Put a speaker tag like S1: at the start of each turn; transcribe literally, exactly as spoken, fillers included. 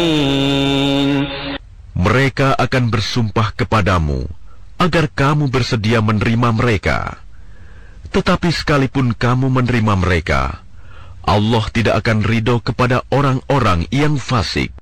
S1: Mereka akan bersumpah kepadamu agar kamu bersedia menerima mereka. Tetapi sekalipun kamu menerima mereka, Allah tidak akan ridho kepada orang-orang yang fasik.